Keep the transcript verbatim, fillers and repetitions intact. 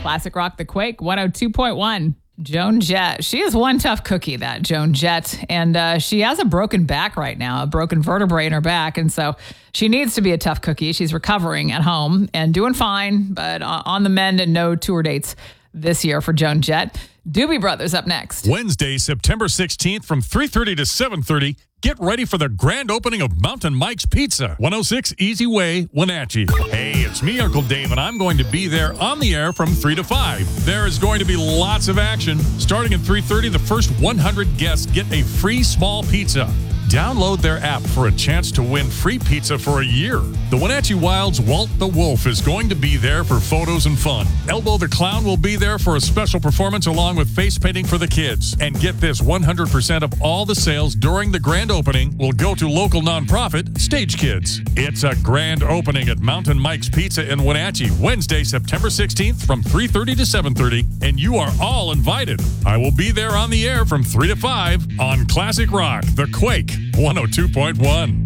Classic Rock, The Quake, one oh two point one. Joan Jett. She is one tough cookie, that Joan Jett. And uh, she has a broken back right now, a broken vertebrae in her back. And so she needs to be a tough cookie. She's recovering at home and doing fine, but uh, on the mend and no tour dates this year for Joan Jett. Doobie Brothers up next. Wednesday, September sixteenth from three thirty to seven thirty. Get ready for the grand opening of Mountain Mike's Pizza, one oh six Easy Way, Wenatchee. Hey, it's me, Uncle Dave, and I'm going to be there on the air from three to five. There is going to be lots of action. Starting at three thirty, the first one hundred guests get a free small pizza. Download their app for a chance to win free pizza for a year. The Wenatchee Wild's Walt the Wolf is going to be there for photos and fun. Elbow the Clown will be there for a special performance along with face painting for the kids. And get this, one hundred percent of all the sales during the grand opening will go to local nonprofit Stage Kids. It's a grand opening at Mountain Mike's Pizza in Wenatchee, Wednesday, September sixteenth from three thirty to seven thirty, and you are all invited. I will be there on the air from three to five on Classic Rock, The Quake, one oh two point one.